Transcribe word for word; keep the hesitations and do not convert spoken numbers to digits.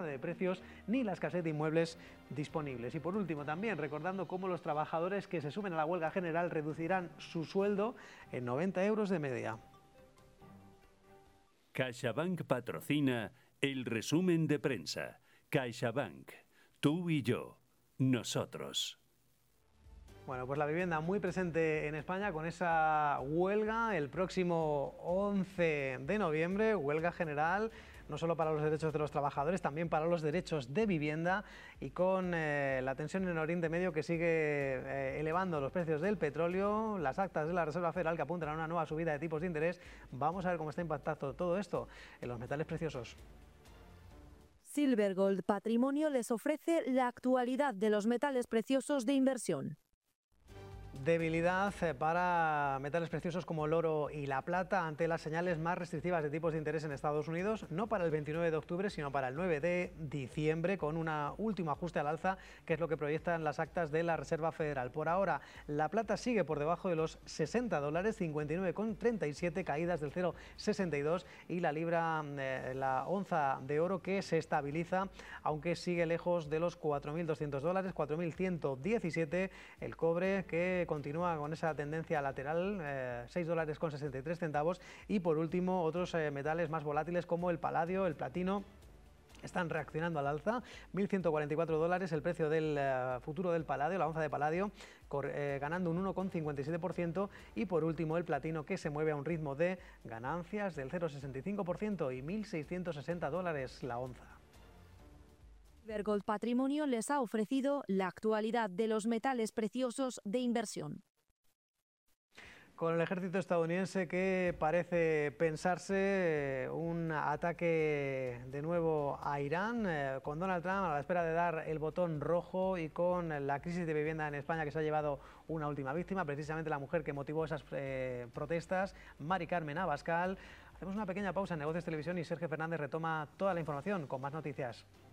de precios ni la escasez de inmuebles disponibles. Y por último también recordando cómo los trabajadores que se sumen a la huelga general reducirán su sueldo en noventa euros de media. CaixaBank patrocina el resumen de prensa. CaixaBank, tú y yo, nosotros. Bueno, pues la vivienda muy presente en España con esa huelga el próximo once de noviembre, huelga general, no solo para los derechos de los trabajadores, también para los derechos de vivienda, y con eh, la tensión en Oriente Medio que sigue eh, elevando los precios del petróleo, las actas de la Reserva Federal que apuntan a una nueva subida de tipos de interés. Vamos a ver cómo está impactando todo esto en los metales preciosos. Silver Gold Patrimonio les ofrece la actualidad de los metales preciosos de inversión. Debilidad para metales preciosos como el oro y la plata ante las señales más restrictivas de tipos de interés en Estados Unidos, no para el veintinueve de octubre, sino para el nueve de diciembre, con un último ajuste al alza, que es lo que proyectan las actas de la Reserva Federal. Por ahora, la plata sigue por debajo de los sesenta dólares, cincuenta y nueve con treinta y siete, caídas del cero coma sesenta y dos, y la libra, eh, la onza de oro, que se estabiliza, aunque sigue lejos de los cuatro mil doscientos dólares, cuatro mil ciento diecisiete, el cobre, que continúa con esa tendencia lateral, eh, seis dólares con sesenta y tres centavos, y por último otros eh, metales más volátiles como el paladio, el platino, están reaccionando al alza. Mil ciento cuarenta y cuatro dólares el precio del uh, futuro del paladio, la onza de paladio, eh, ganando un uno coma cincuenta y siete por ciento, y por último el platino, que se mueve a un ritmo de ganancias del cero coma sesenta y cinco por ciento y mil seiscientos sesenta dólares la onza. Silver Gold Patrimonio les ha ofrecido la actualidad de los metales preciosos de inversión. Con el ejército estadounidense que parece pensarse un ataque de nuevo a Irán, eh, con Donald Trump a la espera de dar el botón rojo, y con la crisis de vivienda en España que se ha llevado una última víctima, precisamente la mujer que motivó esas eh, protestas, Mari Carmen Abascal. Hacemos una pequeña pausa en Negocios Televisión y Sergio Fernández retoma toda la información con más noticias.